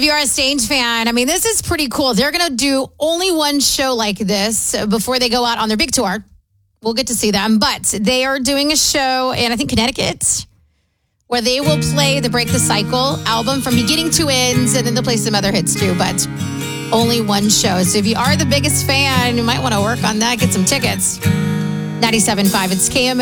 you are a Stage fan, I mean, this is pretty cool. They're going to do only one show like this before they go out on their big tour. We'll get to see them. But they are doing a show in, I think, Connecticut, where they will play the Break the Cycle album from beginning to end, and then they'll play some other hits too, but only one show. So if you are the biggest fan, you might want to work on that, get some tickets. 97.5, it's KMO.